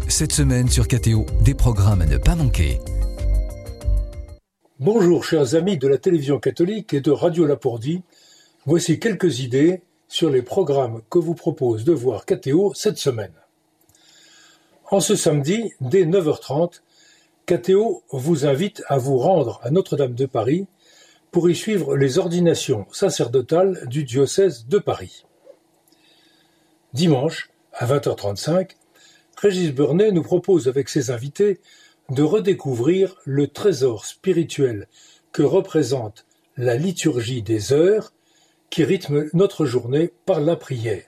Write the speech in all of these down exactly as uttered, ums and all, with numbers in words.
Cette semaine sur K T O, des programmes à ne pas manquer. Bonjour chers amis de la télévision catholique et de Radio Lapourdie. Voici quelques idées sur les programmes que vous propose de voir K T O cette semaine. En ce samedi, dès neuf heures trente, K T O vous invite à vous rendre à Notre-Dame de Paris pour y suivre les ordinations sacerdotales du diocèse de Paris. Dimanche, à vingt heures trente-cinq, Régis Burnet nous propose avec ses invités de redécouvrir le trésor spirituel que représente la liturgie des heures qui rythme notre journée par la prière.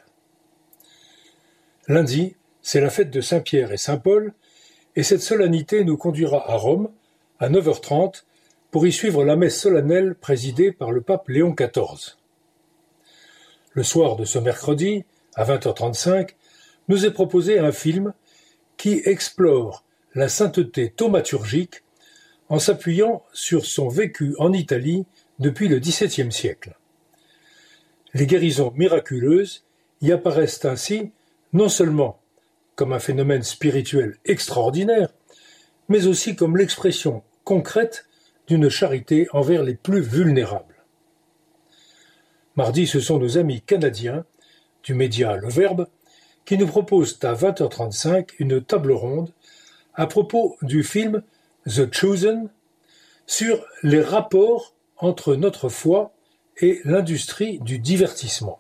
Lundi, c'est la fête de Saint-Pierre et Saint-Paul, et cette solennité nous conduira à Rome, à neuf heures trente, pour y suivre la messe solennelle présidée par le pape Léon quatorze. Le soir de ce mercredi, à vingt heures trente-cinq, nous est proposé un film qui explore la sainteté thaumaturgique en s'appuyant sur son vécu en Italie depuis le dix-septième siècle. Les guérisons miraculeuses y apparaissent ainsi non seulement comme un phénomène spirituel extraordinaire, mais aussi comme l'expression concrète d'une charité envers les plus vulnérables. Mardi, ce sont nos amis canadiens du média Le Verbe qui nous proposent à vingt heures trente-cinq une table ronde à propos du film The Chosen sur les rapports entre notre foi et l'industrie du divertissement.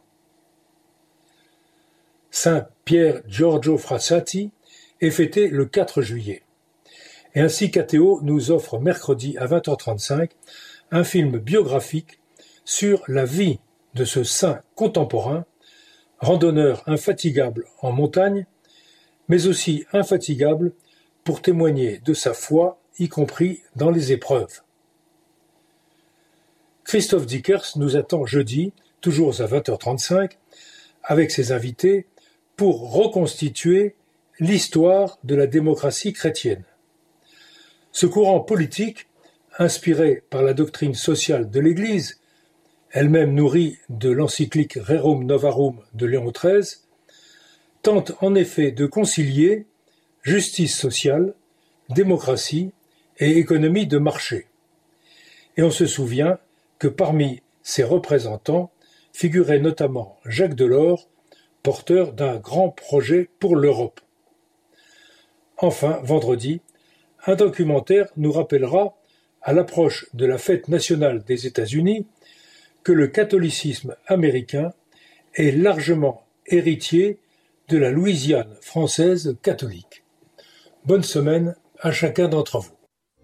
Saint Pier Giorgio Frassati est fêté le quatre juillet. Et ainsi K T O nous offre mercredi à vingt heures trente-cinq un film biographique sur la vie de ce saint contemporain, randonneur infatigable en montagne, mais aussi infatigable pour témoigner de sa foi, y compris dans les épreuves. Christophe Dickers nous attend jeudi, toujours à vingt heures trente-cinq, avec ses invités, pour reconstituer l'histoire de la démocratie chrétienne. Ce courant politique, inspiré par la doctrine sociale de l'Église, elle-même nourrie de l'encyclique Rerum Novarum de Léon treize, tente en effet de concilier justice sociale, démocratie et économie de marché. Et on se souvient que parmi ses représentants figurait notamment Jacques Delors, porteur d'un grand projet pour l'Europe. Enfin, vendredi, un documentaire nous rappellera, à l'approche de la fête nationale des États-Unis, que le catholicisme américain est largement héritier de la Louisiane française catholique. Bonne semaine à chacun d'entre vous.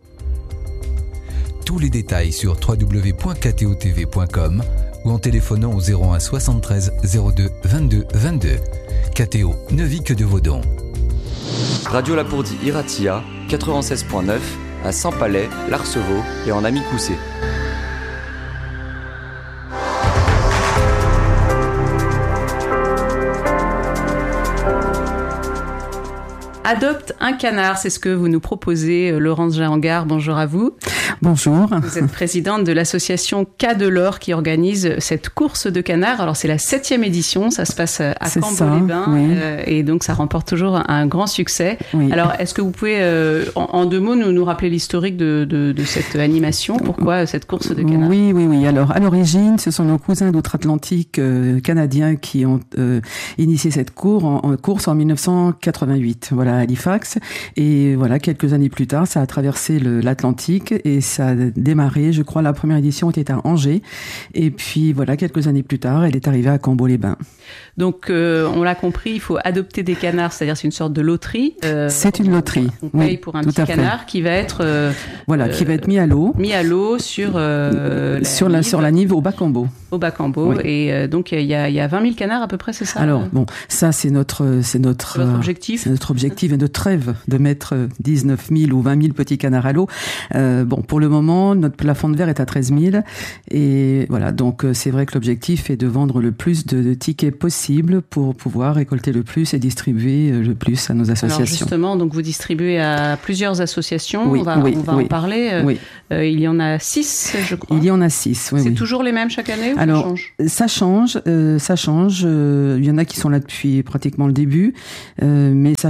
Tous les détails sur w w w point k t o t v point com ou en téléphonant au zéro un soixante-treize zéro deux vingt-deux vingt-deux. K T O ne vit que de vos dons. Radio Lapourdie Iratia, quatre-vingt-seize point neuf, à Saint-Palais, l'Arceveau et en Ami-Coussé. Adopte un canard, c'est ce que vous nous proposez, Laurence Jahangard. Bonjour à vous. Bonjour. Vous êtes présidente de l'association K de l'Or qui organise cette course de canards. Alors c'est la septième édition, ça se passe à Cambo-les-Bains oui. euh, et donc ça remporte toujours un, un grand succès. Oui. Alors est-ce que vous pouvez euh, en, en deux mots nous, nous rappeler l'historique de, de, de cette animation? Pourquoi cette course de canards? Oui, oui, oui. Alors à l'origine, ce sont nos cousins d'outre-Atlantique euh, canadiens qui ont euh, initié cette course en, en course en dix-neuf cent quatre-vingt-huit. Voilà. À Halifax, et voilà, quelques années plus tard, ça a traversé le, l'Atlantique et ça a démarré, je crois, la première édition était à Angers, et puis voilà, quelques années plus tard, elle est arrivée à Cambo-les-Bains. Donc, euh, on l'a compris, il faut adopter des canards, c'est-à-dire c'est une sorte de loterie. Euh, c'est une loterie. On, on paye oui, pour un petit canard fait. qui va être euh, voilà, euh, qui va être mis à l'eau, mis à l'eau sur euh, sur la, la sur la Nive au Bas-Cambo. Au Bas-Cambo, oui. et euh, donc il y a il y a vingt mille canards à peu près, c'est ça? Alors bon, ça c'est notre c'est notre c'est votre objectif. C'est notre objectif et notre rêve de mettre dix-neuf mille ou vingt mille petits canards à l'eau. Euh, bon, pour le moment, notre plafond de verre est à treize mille, et voilà. Donc c'est vrai que l'objectif est de vendre le plus de, de tickets possible pour pouvoir récolter le plus et distribuer le plus à nos associations. Alors justement, donc vous distribuez à plusieurs associations. Oui, on va oui, on va oui, en parler. Oui. Euh, il y en a six, je crois. Il y en a six. Oui, c'est oui. toujours les mêmes chaque année ou Alors, ça change? Ça change, euh, ça change. Euh, il y en a qui sont là depuis pratiquement le début, euh, mais ça change.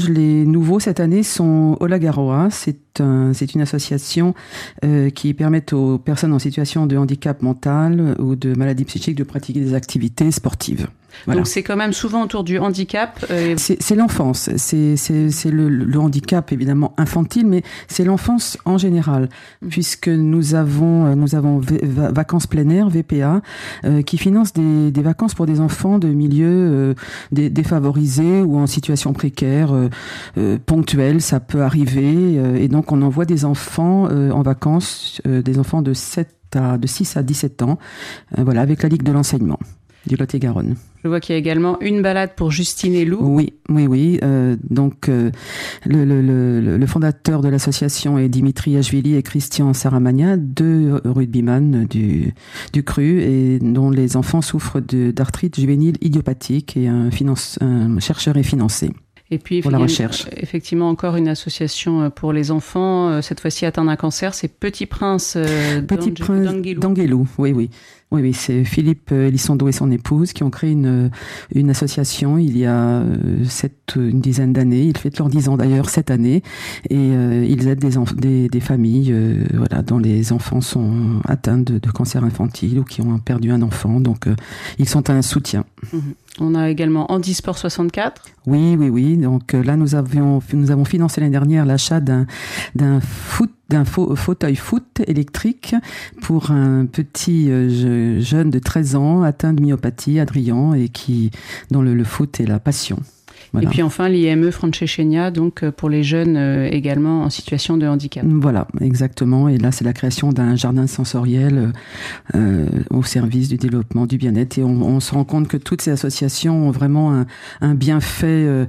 anges, les nouveaux cette année sont Olagaroa. C'est un, c'est une association euh, qui permet aux personnes en situation de handicap mental ou de maladie psychique de pratiquer des activités sportives. Voilà. Donc c'est quand même souvent autour du handicap. Euh... C'est, c'est l'enfance, c'est, c'est, c'est le, le handicap évidemment infantile, mais c'est l'enfance en général, mmh. puisque nous avons nous avons v- vacances plein air V P A euh, qui finance des, des vacances pour des enfants de milieux euh, dé, défavorisés ou en situation précaire, euh, euh, ponctuelle, ça peut arriver, euh, et donc on envoie des enfants euh, en vacances, euh, des enfants de sept à de six à dix-sept ans, euh, voilà, avec la Ligue de l'enseignement du Lot-et-Garonne. Je vois qu'il y a également une balade pour Justine et Lou. Oui, oui, oui. Euh, donc, euh, le, le, le, le fondateur de l'association est Dimitri Ashvili et Christian Saramagna, deux rugbyman du, du cru et dont les enfants souffrent de, d'arthrite juvénile idiopathique, et un, finance, un chercheur est financé. Et puis, pour la recherche. Effectivement, encore une association pour les enfants, cette fois-ci atteint d'un cancer, c'est Petit Prince euh, Petit Prince d'Anguelou. Oui, oui. Oui, oui, c'est Philippe Elizondo et son épouse qui ont créé une, une association il y a sept, une dizaine d'années. Ils fêtent leurs dix ans d'ailleurs cette année, et euh, ils aident des, enf- des, des familles euh, voilà, dont les enfants sont atteints de, de cancer infantile ou qui ont perdu un enfant. Donc, euh, ils sont un soutien. Mmh. On a également Handisport soixante-quatre. Oui, oui, oui. Donc là, nous avions, nous avons financé l'année dernière l'achat d'un, d'un foot, d'un fa- fauteuil foot électrique pour un petit euh, jeune de treize ans atteint de myopathie, Adrien, et qui, dont le, le foot est la passion. Voilà. Et puis enfin l'I M E Francescenia, donc pour les jeunes euh, également en situation de handicap. Voilà, exactement. Et là, c'est la création d'un jardin sensoriel euh, au service du développement du bien-être. Et on, on se rend compte que toutes ces associations ont vraiment un, un bienfait euh,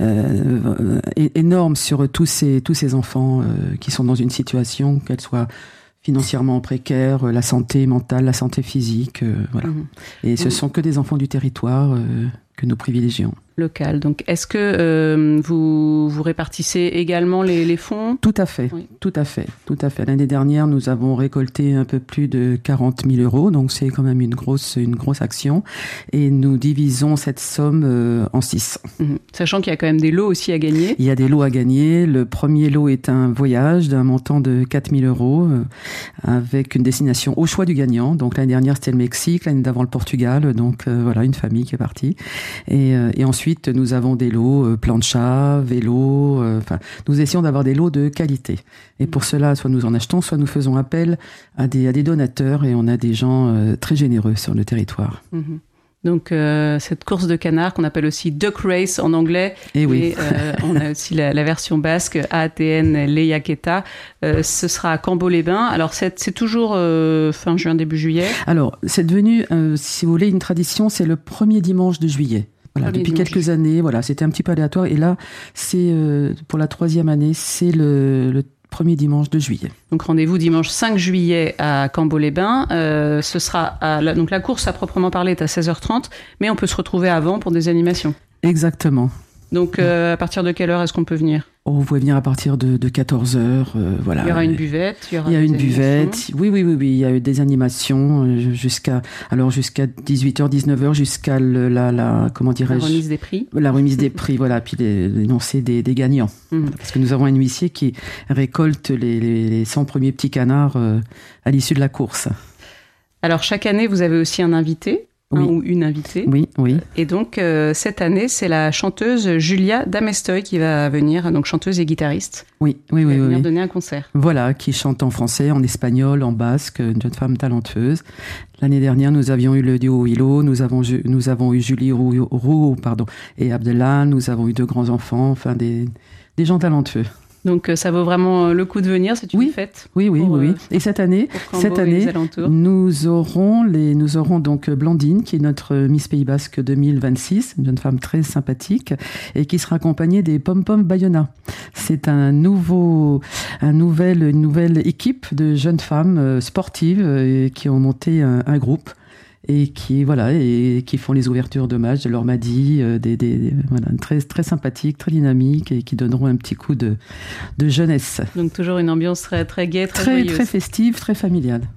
euh, énorme sur tous ces tous ces enfants euh, qui sont dans une situation, qu'elle soit financièrement précaire, la santé mentale, la santé physique, euh, voilà. Mmh. Et ce mmh. sont que des enfants du territoire euh, que nous privilégions. Local. Donc, est-ce que euh, vous vous répartissez également les, les fonds ? Tout à fait, oui. tout à fait, tout à fait. L'année dernière, nous avons récolté un peu plus de quarante mille euros, donc c'est quand même une grosse une grosse action, et nous divisons cette somme euh, en six. Mmh. Sachant qu'il y a quand même des lots aussi à gagner. Il y a des lots à gagner. Le premier lot est un voyage d'un montant de quatre mille euros euh, avec une destination au choix du gagnant. Donc l'année dernière, c'était le Mexique, l'année d'avant le Portugal. Donc euh, voilà, une famille qui est partie. Et, euh, et ensuite, nous avons des lots euh, plancha, vélo, euh, enfin, nous essayons d'avoir des lots de qualité. Et pour cela, soit nous en achetons, soit nous faisons appel à des, à des donateurs, et on a des gens euh, très généreux sur le territoire. Mmh. Donc, euh, cette course de canard qu'on appelle aussi Duck Race en anglais. Et oui. Et, euh, on a aussi la, la version basque, A T N Lehiaketa. Euh, ce sera à Cambo-les-Bains. Alors, c'est, c'est toujours euh, fin juin, début juillet. Alors, c'est devenu, euh, si vous voulez, une tradition, c'est le premier dimanche de juillet. Voilà, depuis dimanche. Quelques années, voilà, c'était un petit peu aléatoire. Et là, c'est euh, pour la troisième année, c'est le, le premier dimanche de juillet. Donc rendez-vous dimanche cinq juillet à Cambo-les-Bains. Euh, ce sera à la, donc la course à proprement parler est à seize heures trente, mais on peut se retrouver avant pour des animations. Exactement. Donc euh, à partir de quelle heure est-ce qu'on peut venir ? Oh, vous pouvez venir à partir de, de quatorze heures, euh, voilà. Il y aura une buvette. Il y, aura il y a une buvette. Oui, oui, oui, oui. Il y a eu des animations euh, jusqu'à, alors jusqu'à dix-huit heures, dix-neuf heures, jusqu'à le, la, la, comment dirais-je ? La remise des prix. La remise des prix, voilà. Puis l'énoncé des, des gagnants. Mmh. Voilà, parce que nous avons un huissier qui récolte les, les, les cent premiers petits canards euh, à l'issue de la course. Alors chaque année, vous avez aussi un invité. Oui. Un ou une invitée. Oui, oui. Et donc, euh, cette année, c'est la chanteuse Julia Damestoy qui va venir, donc chanteuse et guitariste. Oui, oui, qui oui. va venir oui. donner un concert. Voilà, qui chante en français, en espagnol, en basque, une jeune femme talentueuse. L'année dernière, nous avions eu le duo Willow, nous avons, nous avons eu Julie Roux, Roux pardon, et Abdellah, nous avons eu deux grands-enfants, enfin des, des gens talentueux. Donc ça vaut vraiment le coup de venir, c'est une oui, fête. Oui, oui, pour, oui. Euh, et cette année, cette année, nous aurons les, nous aurons donc Blandine, qui est notre Miss Pays Basque deux mille vingt-six, une jeune femme très sympathique, et qui sera accompagnée des Pom Pom Bayona. C'est un nouveau, un nouvel, une nouvelle équipe de jeunes femmes sportives euh, qui ont monté un, un groupe. Et qui voilà et qui font les ouvertures d'hommage de leur Madi, euh, des, des, des voilà très très sympathiques, très dynamiques et qui donneront un petit coup de de jeunesse. Donc toujours une ambiance très très gaie, très, très joyeuse. Très festive, très familiale.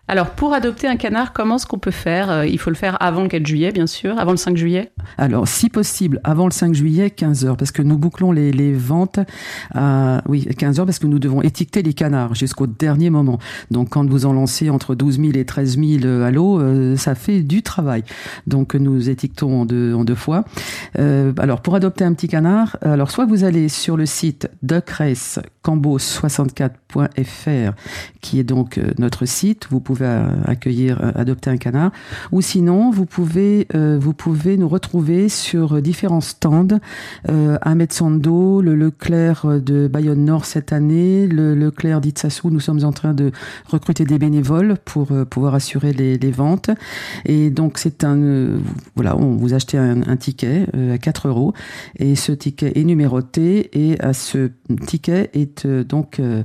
Alors, pour adopter un canard, comment est-ce qu'on peut faire ? Il faut le faire avant le quatre juillet, bien sûr, avant le cinq juillet ? Alors, si possible, avant le cinq juillet, quinze heures, parce que nous bouclons les, les ventes à, oui, quinze heures, parce que nous devons étiqueter les canards jusqu'au dernier moment. Donc, quand vous en lancez entre douze mille et treize mille à l'eau, euh, ça fait du travail. Donc, nous étiquetons en deux, en deux fois. Euh, alors, pour adopter un petit canard, alors, soit vous allez sur le site duck race cambo soixante-quatre point f r, qui est donc euh, notre site. Vous pouvez accueillir, adopter un canard, ou sinon vous pouvez euh, vous pouvez nous retrouver sur différents stands euh, à Metsando, le Leclerc de Bayonne Nord cette année, le Leclerc d'Itsasu. Nous sommes en train de recruter des bénévoles pour euh, pouvoir assurer les, les ventes. Et donc c'est un euh, voilà, on vous achetez un, un ticket euh, à quatre euros et ce ticket est numéroté et à ce ticket est euh, donc euh,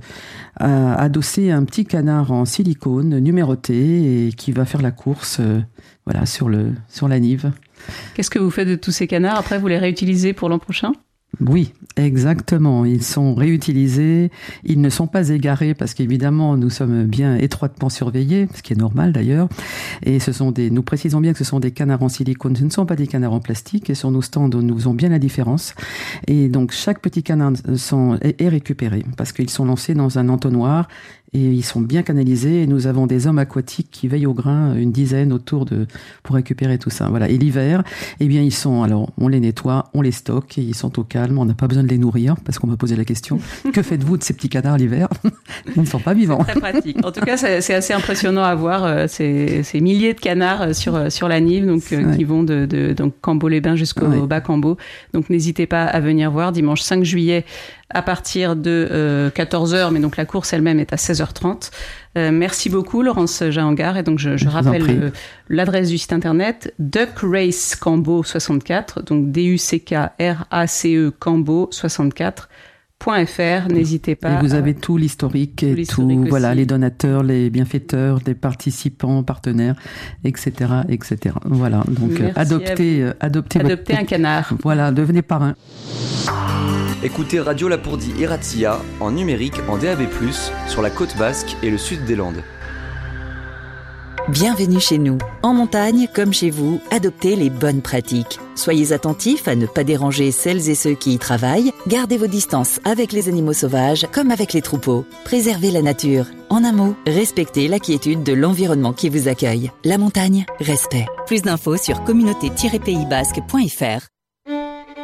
adossé un petit canard en silicone numéroté et qui va faire la course euh, voilà, sur, le, sur la Nive. Qu'est-ce que vous faites de tous ces canards ? Après, vous les réutilisez pour l'an prochain ? Oui, exactement. Ils sont réutilisés. Ils ne sont pas égarés parce qu'évidemment, nous sommes bien étroitement surveillés, ce qui est normal d'ailleurs. Et ce sont des, nous précisons bien que ce sont des canards en silicone. Ce ne sont pas des canards en plastique. Et sur nos stands, nous faisons bien la différence. Et donc, chaque petit canard sont, est, est récupéré parce qu'ils sont lancés dans un entonnoir et ils sont bien canalisés. Et nous avons des hommes aquatiques qui veillent au grain, une dizaine autour de, pour récupérer tout ça. Voilà. Et l'hiver, eh bien, ils sont, alors, on les nettoie, on les stocke et ils sont au calme. On n'a pas besoin de les nourrir parce qu'on m'a posé la question. Que faites-vous de ces petits canards l'hiver ? Ils ne sont pas vivants. C'est très pratique. En tout cas, c'est, c'est assez impressionnant à voir euh, ces, ces milliers de canards sur sur la Nive, donc euh, ouais. qui vont de, de donc Cambo-les-Bains jusqu'au ouais. bas Cambo. Donc n'hésitez pas à venir voir dimanche cinq juillet à partir de euh, quatorze heures, mais donc la course elle-même est à seize heures trente. Euh, merci beaucoup Laurence Jahangar, et donc je, je, je rappelle le, l'adresse du site internet duck race cambo soixante-quatre, donc D U C K R A C E cambo soixante-quatre point F R. N'hésitez pas. Et vous avez à... tout l'historique et tout, l'historique tout voilà, les donateurs, les bienfaiteurs, les participants, partenaires, et cetera, et cetera. Voilà, donc euh, adoptez, euh, adoptez, adoptez votre... un canard. Voilà, devenez parrain. Écoutez Radio Lapourdie Iratia en numérique en D A B plus, sur la côte basque et le sud des Landes. Bienvenue chez nous. En montagne, comme chez vous, adoptez les bonnes pratiques. Soyez attentifs à ne pas déranger celles et ceux qui y travaillent. Gardez vos distances avec les animaux sauvages comme avec les troupeaux. Préservez la nature. En un mot, respectez la quiétude de l'environnement qui vous accueille. La montagne, respect. Plus d'infos sur communauté tiret pays basque point f r.